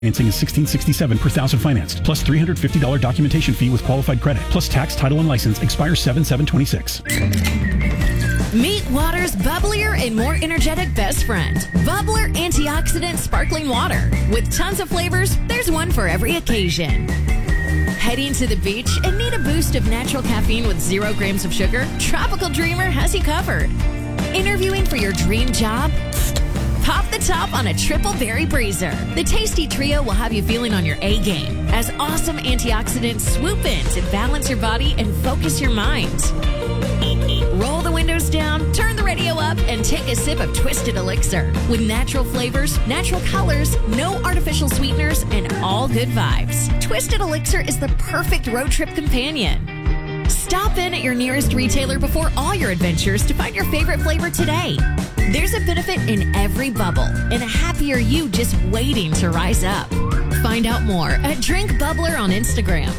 Financing is $1,667 per thousand financed, plus $350 documentation fee with qualified credit, plus tax, title, and license, expires 7/7/26. Meet water's bubblier and more energetic best friend. Bubbler Antioxidant Sparkling Water. With tons of flavors, there's one for every occasion. Heading to the beach and need a boost of natural caffeine with 0 grams of sugar? Tropical Dreamer has you covered. Interviewing for your dream job? Pop the top on a triple berry breezer. The tasty trio will have you feeling on your A game as awesome antioxidants swoop in to balance your body and focus your mind. Roll the windows down, turn the radio up, and take a sip of Twisted Elixir. With natural flavors, natural colors, no artificial sweeteners, and all good vibes. Twisted Elixir is the perfect road trip companion. Stop in at your nearest retailer before all your adventures to find your favorite flavor today. There's a benefit in every bubble and a happier you just waiting to rise up. Find out more at Drink Bubbler on Instagram.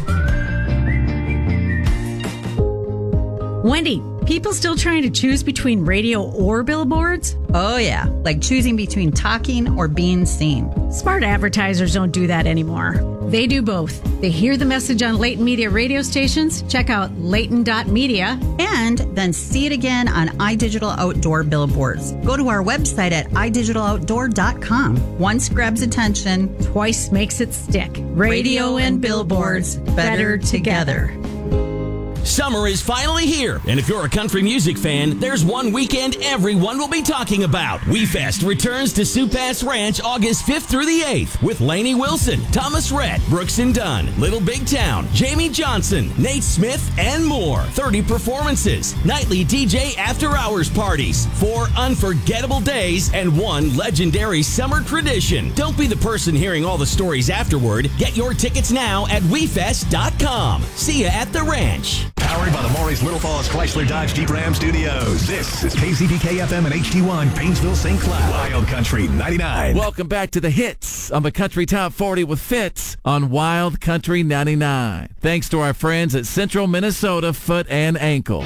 Wendy, people still trying to choose between radio or billboards? Oh, yeah, like choosing between talking or being seen. Smart advertisers don't do that anymore. They do both. They hear the message on Leighton Media radio stations, check out Leighton.media, and then see it again on iDigital Outdoor billboards. Go to our website at idigitaloutdoor.com. Once grabs attention, twice makes it stick. Radio and billboards, better together. Summer is finally here, and if you're a country music fan, there's one weekend everyone will be talking about. WeFest returns to Sioux Pass Ranch August 5th through the 8th with Lainey Wilson, Thomas Rhett, Brooks and Dunn, Little Big Town, Jamie Johnson, Nate Smith, and more. 30 performances, nightly DJ after-hours parties, 4 unforgettable days, and 1 legendary summer tradition. Don't be the person hearing all the stories afterward. Get your tickets now at WeFest.com. See ya at the ranch. Powered by the Maurice Little Falls Chrysler Dodge Jeep Ram Studios. This is KCBK FM and HD1 Painesville, St. Cloud. Wild Country 99. Welcome back to the hits on the Country Top 40 with Fitz on Wild Country 99. Thanks to our friends at Central Minnesota Foot and Ankle.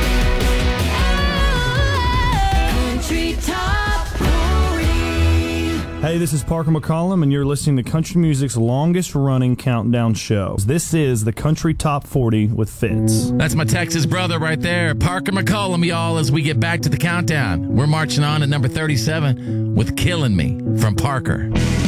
Country Top 40. Hey, this is Parker McCollum, and you're listening to country music's longest-running countdown show. This is the Country Top 40 with Fitz. That's my Texas brother right there, Parker McCollum, y'all, as we get back to the countdown. We're marching on at number 37 with Killing Me from Parker.